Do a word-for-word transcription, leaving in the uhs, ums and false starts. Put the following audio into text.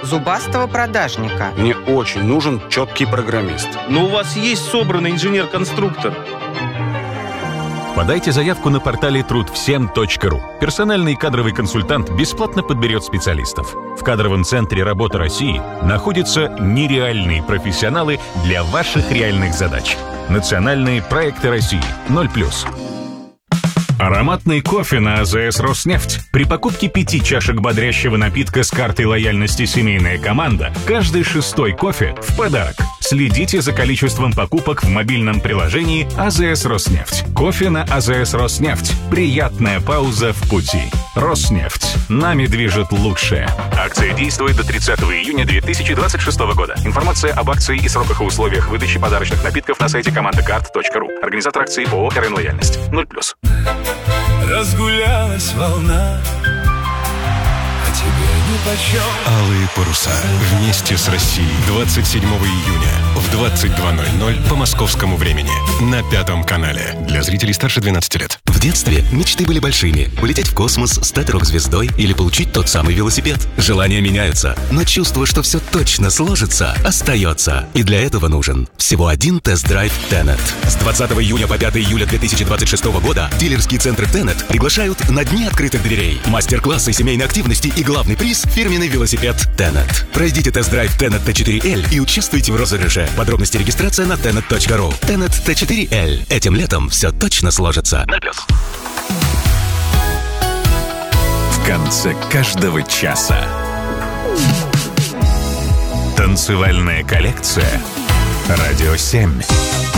зубастого продажника. Мне очень нужен четкий программист. Но у вас есть собранный инженер-конструктор. Подайте заявку на портале труд всем точка ру. Персональный кадровый консультант бесплатно подберет специалистов. В кадровом центре «Работа России» находятся нереальные профессионалы для ваших реальных задач. Национальные проекты России. ноль плюс. Ароматный кофе на АЗС «Роснефть». При покупке пяти чашек бодрящего напитка с картой лояльности «Семейная команда» каждый шестой кофе в подарок. Следите за количеством покупок в мобильном приложении АЗС «Роснефть». Кофе на АЗС «Роснефть». Приятная пауза в пути. «Роснефть». Нами движет лучшее. Акция действует до тридцатого июня две тысячи двадцать шестого года. Информация об акции и сроках и условиях выдачи подарочных напитков на сайте командакарт точка ру. Организатор акции ООО «РН Лояльность». ноль плюс. Разгулялась волна, а тебе нипочем. Алые паруса. Вместе с Россией. двадцать седьмого июня в двадцать два ноль ноль по московскому времени. На Пятом канале. Для зрителей старше двенадцати лет. В детстве мечты были большими. Улететь в космос, стать рок-звездой или получить тот самый велосипед. Желания меняются, но чувство, что все точно сложится, остается. И для этого нужен всего один тест-драйв Tenet. С двадцатого июня по пятого июля две тысячи двадцать шестого года дилерские центры Tenet приглашают на дни открытых дверей. Мастер-классы семейной активности и главный приз – фирменный велосипед Tenet. Пройдите тест-драйв Tenet Т четыре Л и участвуйте в розыгрыше. Подробности регистрация на тенет точка ру. Tenet Т четыре Л. Этим летом все точно сложится. ноль плюс. В конце каждого часа. Танцевальная коллекция. Радио семь.